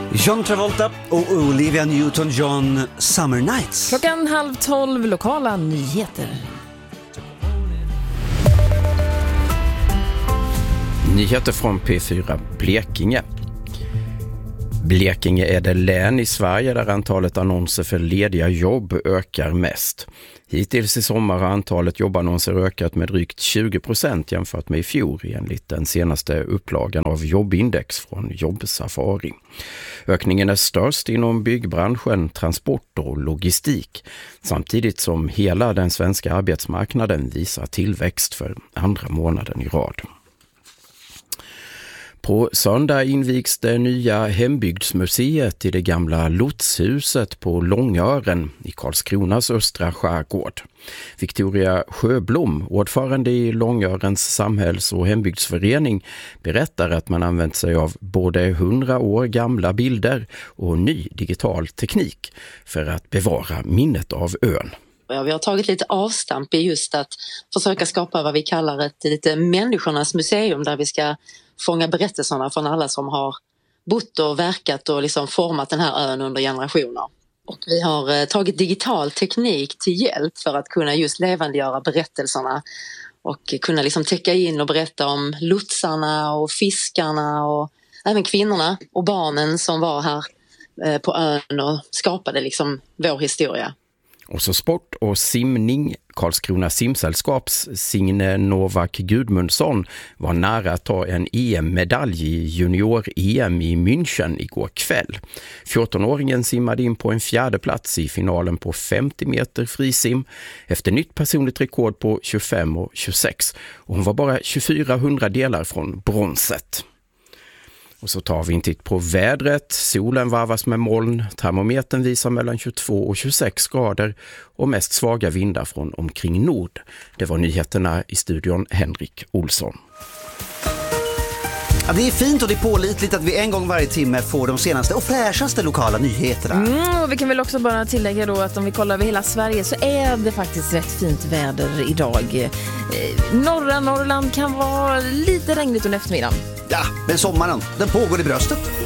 John Travolta och Olivia Newton-John, Summer Nights. 11:30, lokala nyheter. Nyheter från P4 Blekinge. Blekinge är det län i Sverige där antalet annonser för lediga jobb ökar mest. Hittills i sommar har antalet jobbannonser ökat med drygt 20% jämfört med i fjol enligt den senaste upplagan av jobbindex från Jobbsafari. Ökningen är störst inom byggbranschen, transport och logistik, samtidigt som hela den svenska arbetsmarknaden visar tillväxt för andra månaden i rad. På söndag invigs det nya hembygdsmuseet i det gamla lotshuset på Långören i Karlskronas östra skärgård. Victoria Sjöblom, ordförande i Långörens samhälls- och hembygdsförening, berättar att man använt sig av både 100 år gamla bilder och ny digital teknik för att bevara minnet av ön. Ja, vi har tagit lite avstamp i just att försöka skapa vad vi kallar ett lite människornas museum där vi ska fånga berättelserna från alla som har bott och verkat och liksom format den här ön under generationer. Och vi har tagit digital teknik till hjälp för att kunna just levandegöra berättelserna och kunna liksom täcka in och berätta om lotsarna och fiskarna och även kvinnorna och barnen som var här på ön och skapade liksom vår historia. Och så sport och simning. Karlskrona simsällskaps Signe Novak Gudmundsson var nära att ta en EM-medalj i junior-EM i München igår kväll. 14-åringen simmade in på en 4:e plats i finalen på 50 meter frisim efter nytt personligt rekord på 25 och 26. Och hon var bara 24 hundradelar från bronset. Och så tar vi en titt på vädret. Solen varvas med moln. Termometern visar mellan 22 och 26 grader och mest svaga vindar från omkring nord. Det var nyheterna i studion, Henrik Olsson. Ja, det är fint och det är pålitligt att vi en gång varje timme får de senaste och fräschaste lokala nyheterna. Och vi kan väl också bara tillägga då att om vi kollar över hela Sverige så är det faktiskt rätt fint väder idag. Norra Norrland kan vara lite regnigt under eftermiddagen. Ja, men sommaren, den pågår i bröstet.